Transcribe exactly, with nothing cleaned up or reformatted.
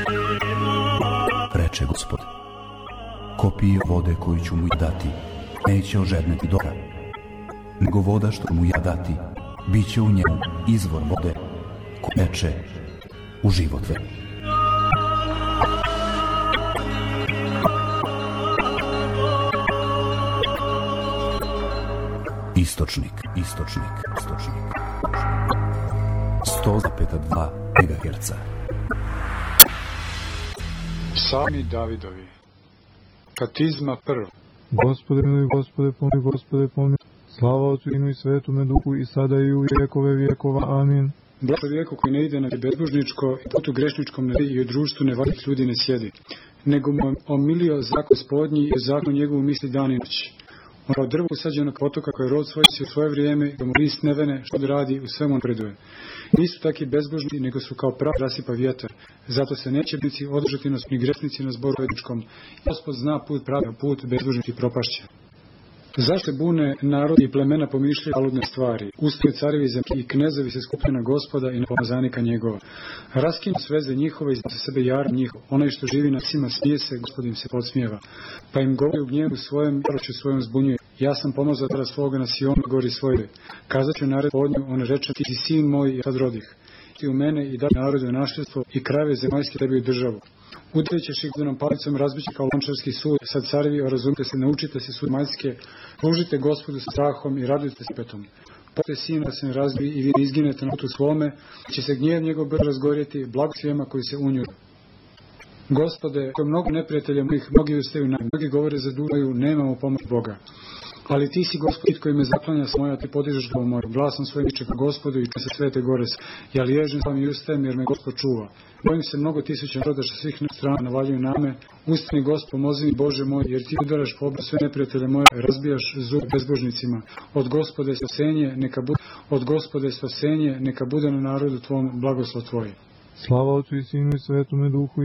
Reče Gospod: ko pije vode koju ću mu dati, neće ožedneti do kraja, nego voda što mu ja dati, bit će u njemu izvor vode koji teče u život večni. Istočnik, istočnik, istočnik. sto zarez dva megaherca. Psalmi Davidovi. Katizma prva. Gospode miluj, Gospode pomilуj, Gospode pomilуj. Slava Otcu i Sinu i Svetome Duhu i sada i u vjekove vjekova. Amin. Blago čovjeku koji ne ide na bezbožničko i putu grešničkom ne i u društvu nevalih ljudi ne sjedi, nego mu omilio zakon spodnji i zakon njegovu misli dan i noć. On kao drvo usađenog potoka koje rod svoj si u svoje vrijeme, da mu list ne vene, što da radi, u svemu on preduje. Nisu taki bezbožni, nego su kao prav rasipa vjetar. Zato se neće biti održati nas ni grešnici na zboru vedničkom. Gospod zna put pravi, put bezbožnici propašće. Zašto bune narod i plemena pomišljaju aludne stvari? Ustaju carevi zemlji i knezovi se skupe na Gospoda i na pomazanika njegova. Raskinu sveze njihove i za sebe jaram njihov. Onaj što živi na svima smije se, Gospod im se podsmijeva. Pa im govori u gnjevu svojem, jarošću svojom zbunjuje. Ja sam pomazao tada svoga na Sionu gori svojde. Kazat ću nared podnju, on reče, ti si sin moj i sad rodih. Ti u mene i daj narodu našljstvo i krajeve zemaljske tebi u državu. Udarit ćeš ih udarnom palicom, razbit će kao lončarski sud. Sad carevi, razumite se, naučite se sud maljske, služite Gospodu sa strahom i radujte se petom. Pote sina da se ne razbije i vi ne izginete na putu svome, će se gnjev njegov brzo razgorjeti, blago svijema koji se unju. Gospode, koje mnogo neprijatelja mojih, mnogi ustaju nam, mnogi govore zadužaju, nemamo pomoć Boga. Ali ti si Gospod koji me zaklanja s moja, ti podižeš glavu moju. Glasom svojim viče ka Gospodu i ka se svete gore. Ja liježim sam i ustajem jer me Gospod čuva. Bojim se mnogo tisuća naroda što svih strana navaljuju name. Ustani Gospod, pomozi mi Bože moj, jer ti udaraš po obu sve neprijatelje moje, razbijaš zub bezbožnicima. Od Gospode spasenje neka bude, od Gospode spasenje neka bude na narodu tvom blagoslov tvoj. Slava Otcu i Sinu i Svetome Duhu